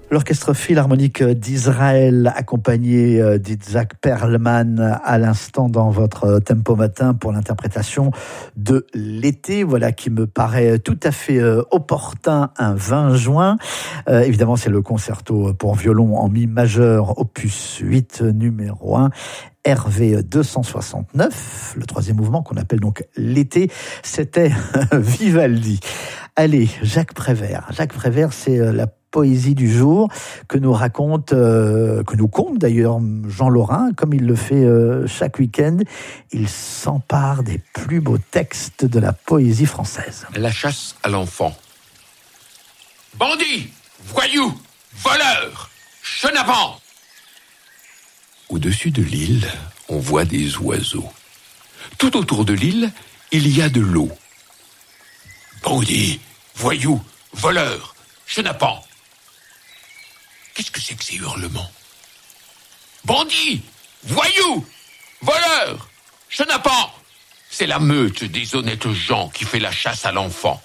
L'Orchestre Philharmonique d'Israël, accompagné d'Itzhak Perlman à l'instant dans votre Tempo Matin pour l'interprétation de l'été, voilà qui me paraît tout à fait opportun un 20 juin. Évidemment, c'est le concerto pour violon en mi majeur, opus 8, numéro 1. RV 269, le troisième mouvement qu'on appelle donc l'été, c'était Vivaldi. Allez, Jacques Prévert. Jacques Prévert, c'est la poésie du jour que nous raconte, que nous conte d'ailleurs Jean Laurin, comme il le fait chaque week-end. Il s'empare des plus beaux textes de la poésie française. La chasse à l'enfant. Bandits, voyous, voleurs, chenapans. Au-dessus de l'île, on voit des oiseaux. Tout autour de l'île, il y a de l'eau. Bandits, voyous, voleurs, chenapans. Qu'est-ce que c'est que ces hurlements? Bandits, voyous, voleurs, chenapans. C'est la meute des honnêtes gens qui fait la chasse à l'enfant.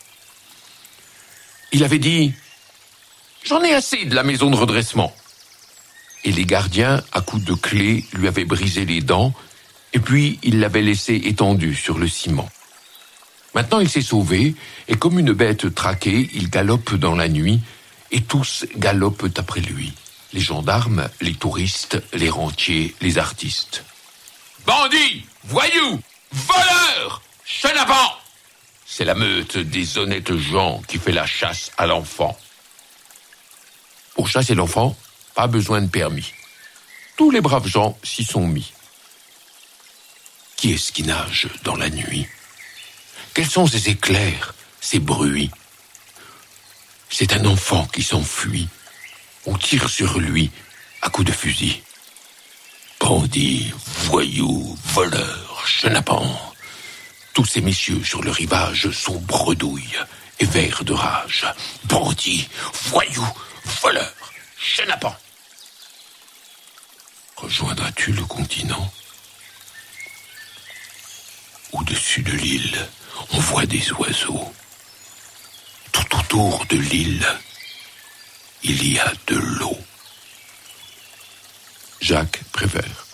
Il avait dit « J'en ai assez de la maison de redressement ». Et les gardiens, à coups de clé, lui avaient brisé les dents, et puis ils l'avaient laissé étendu sur le ciment. Maintenant il s'est sauvé, et comme une bête traquée, il galope dans la nuit, et tous galopent après lui. Les gendarmes, les touristes, les rentiers, les artistes. Bandits, voyous, voleurs, chenapans. C'est la meute des honnêtes gens qui fait la chasse à l'enfant. Pour chasser l'enfant, pas besoin de permis. Tous les braves gens s'y sont mis. Qui est-ce qui nage dans la nuit? Quels sont ces éclairs, ces bruits? C'est un enfant qui s'enfuit. On tire sur lui à coups de fusil. Bandits, voyous, voleurs, chenapans. Tous ces messieurs sur le rivage sont bredouilles et verts de rage. Bandits, voyous, voleurs, chenapans. Rejoindras-tu le continent? Au-dessus de l'île, on voit des oiseaux. Tout autour de l'île, il y a de l'eau. Jacques Prévert.